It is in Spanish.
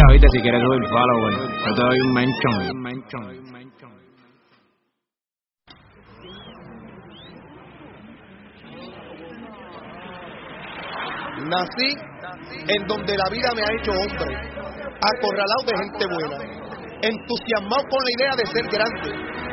viste, si quieres subir follower, yo te doy un mention. Nací en donde la vida me ha hecho hombre, acorralado de gente buena, entusiasmado con la idea de ser grande,